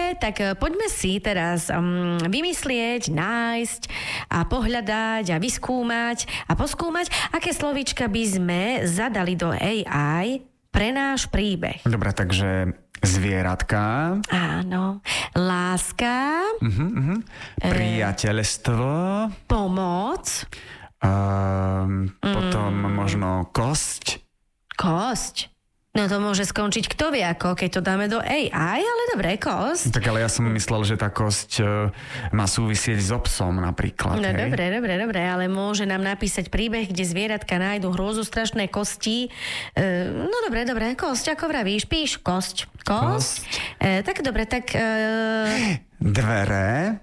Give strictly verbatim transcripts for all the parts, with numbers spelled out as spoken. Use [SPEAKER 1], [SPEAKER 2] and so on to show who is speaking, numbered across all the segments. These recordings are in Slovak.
[SPEAKER 1] dobre, tak poďme si teraz um, vymyslieť, nájsť a pohľadať a vyskúmať a poskúmať, aké slovíčka by sme zadali do á í pre náš príbeh.
[SPEAKER 2] Dobre, takže zvieratka.
[SPEAKER 1] Áno. Láska.
[SPEAKER 2] Uh-huh, uh-huh. Priateľstvo.
[SPEAKER 1] Pomoc.
[SPEAKER 2] Uh, potom
[SPEAKER 1] Mm.
[SPEAKER 2] možno kosť.
[SPEAKER 1] Kosť. No to môže skončiť kto vie ako, keď to dáme do á í, ale dobre, kosť.
[SPEAKER 2] Tak ale ja som myslel, že tá kosť uh, má súvisieť s obsom napríklad.
[SPEAKER 1] No
[SPEAKER 2] hej?
[SPEAKER 1] dobre, dobre, dobre, ale môže nám napísať príbeh, kde zvieratka nájdu hrôzostrašné kosti. E, no dobre, dobre, kosť, ako vravíš, píš kosť. Kosť. E, tak dobre, tak... E...
[SPEAKER 2] Dvere.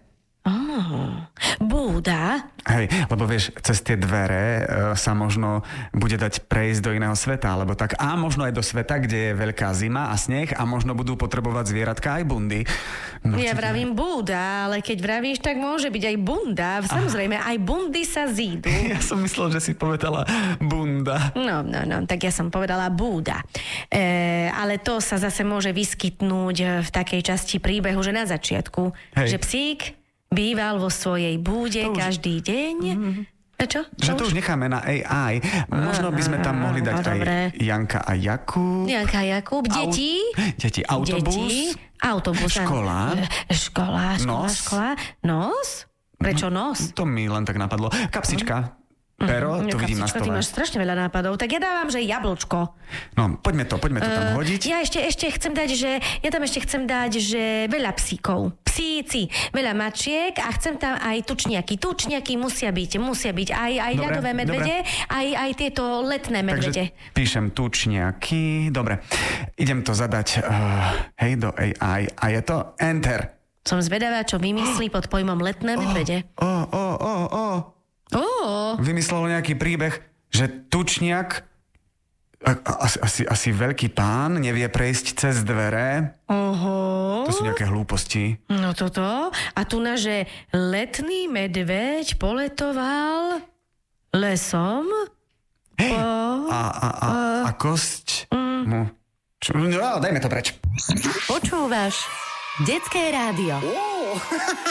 [SPEAKER 1] Oh, búda.
[SPEAKER 2] Hej, lebo vieš, cez tie dvere e, sa možno bude dať prejsť do iného sveta, alebo tak, a možno aj do sveta, kde je veľká zima a sneh a možno budú potrebovať zvieratka aj bundy. No,
[SPEAKER 1] Ja
[SPEAKER 2] či...
[SPEAKER 1] vravím búda, ale keď vravíš, tak môže byť aj bunda. Samozrejme, aj bundy sa zídu.
[SPEAKER 2] Ja som myslel, že si povedala bunda.
[SPEAKER 1] No, no, no, tak ja som povedala búda. E, ale to sa zase môže vyskytnúť v takej časti príbehu, že na začiatku,
[SPEAKER 2] Hej.
[SPEAKER 1] že psík býval vo svojej búde
[SPEAKER 2] To už-
[SPEAKER 1] každý deň. Mm-hmm. A čo?
[SPEAKER 2] Že to už necháme na á í. Možno by sme tam mohli dať
[SPEAKER 1] No, dobre.
[SPEAKER 2] aj Janka a Jakub.
[SPEAKER 1] Janka Jakub, deti.
[SPEAKER 2] Deti, autobus.
[SPEAKER 1] Deti, autobus.
[SPEAKER 2] Škola.
[SPEAKER 1] áno. Škola, škola,
[SPEAKER 2] Nos.
[SPEAKER 1] škola. Nos? Prečo nos?
[SPEAKER 2] To mi len tak napadlo. Kapsička. Pero, to vidím na
[SPEAKER 1] Kapsičko, ty
[SPEAKER 2] stole.
[SPEAKER 1] máš strašne veľa nápadov. Tak ja dávam, že jablčko.
[SPEAKER 2] No, poďme to, poďme to tam hodiť.
[SPEAKER 1] Ja ešte, ešte chcem dať, že ja tam ešte chcem dať, že veľa psíkov. Psíci, veľa mačiek a chcem tam aj tučniaky. Tučniaky musia byť, musia byť aj, aj
[SPEAKER 2] Dobre,
[SPEAKER 1] ľadové medvede, aj, aj tieto letné medvede.
[SPEAKER 2] Takže píšem tučniaky. Dobre, idem to zadať uh, hej, do á í a je to Enter.
[SPEAKER 1] Som zvedavá, čo vymyslí pod pojmom letné medvede.
[SPEAKER 2] Ó, ó, ó, ó.
[SPEAKER 1] Ó,
[SPEAKER 2] Vymyslel nejaký príbeh, že tučniak, a- a- asi, asi, asi veľký pán, nevie prejsť cez dvere.
[SPEAKER 1] oho.
[SPEAKER 2] To sú nejaké hlúposti.
[SPEAKER 1] No toto. A tu na, že letný medveď poletoval lesom. Po...
[SPEAKER 2] A, a, a, a kosť mu... Čo, no, dajme to preč.
[SPEAKER 3] Počúvaš Detské rádio.